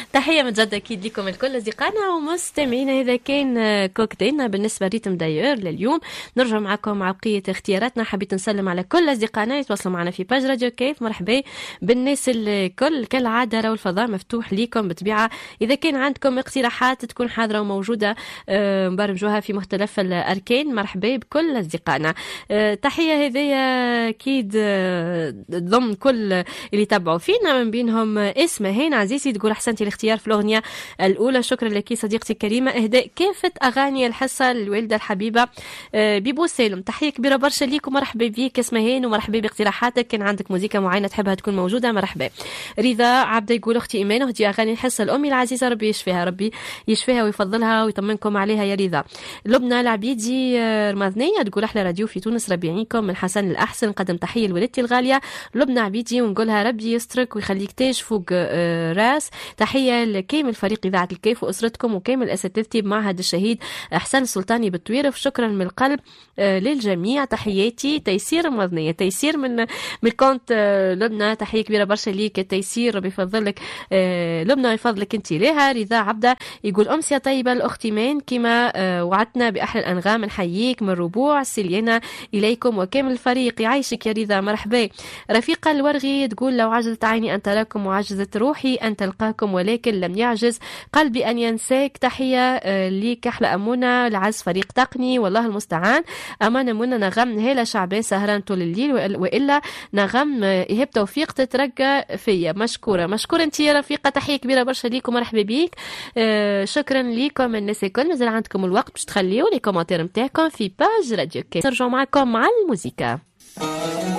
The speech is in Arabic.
تحية من جد أكيد لكم الكل أصدقائنا ومستمعينا. إذا كان كوكتيلنا بالنسبة ريتم دايور لليوم، نرجع معكم مع بقية اختياراتنا. حبيت نسلم على كل أصدقائنا يتواصلوا معنا في باج راديو كيف. مرحبا بالناس الكل، كالعادة راهو الفضاء مفتوح ليكم بطبيعة. إذا كان عندكم اقتراحات تكون حاضرة وموجودة مبرمجوها في مختلف الأركان، مرحبا بكل أصدقائنا. تحية هذه أكيد ضمن كل اللي تابعوا فينا، من بينهم اسمهين عزيزي تقول أحسنتي الاختيار في الأغنية الأولى. شكرا لك صديقتي الكريمة. إهداء كافة أغاني الحصة للوالدة الحبيبة بيبو سالم. تحية كبيرة برشا ليك ومرحبا بيك اسمهين، ومرحبا باقتراحاتك. كان عندك موسيقى معينة تحبها تكون موجودة مرحبا. رضا عبد يقول أختي إيمان اهدي أغاني الحصة الأمي العزيزة، ربي يشفيها، ربي يشفيها ويفضلها ويطمنكم عليها يا رضا. لبنى العبيدي رمضانية تقول أحلى راديو في تونس ربي يعينكم، من حسن الأحسن قدم تحية لولدتي الغالية لبنى عبيدي، ونقولها ربي يسترك ويخليك تاج فوق راس. تحية لكامل فريق إذاعة الكيف وأسرتكم وكامل أساتذتي بمعهد الشهيد أحسن السلطاني بالتويرف. شكرا من القلب للجميع. تحياتي تيسير رمضانية، تيسير من الكونت لبنى. تحية كبيرة برشا ليك تيسير، ربي يفضلك لبنى ويفضلك انت لها. رضا عبدة يقول أمسية طيبة الأخت مان كما وعدتنا بأحلى الأنغام، نحييك من ربوع سلينا إليكم وكامل الفريق. يعيشك يا رضا مرحبا. رفيقة الورغي تقول لو عجزت عيني أن تراكم وعجزت روحي أن تلقاكم، ولكن لم يعجز قلبي أن ينساك. تحية ليك أحلى أمونة لعز فريق تقني، والله المستعان. أمانة منى نغم هالة شعبان سهران طول الليل، وإلا نغم إيهاب توفيق تترجى فيا. مشكورة مشكورة أنت يا رفيقة. تحية كبيرة برشا ليكم مرحبا بيك. شكرا ليكم الناس الكل. مازال عندكم الوقت باش تخليوا لي كومنتير نتاعكم في باج راديو كي. نرجع معكم مع الموسيقى.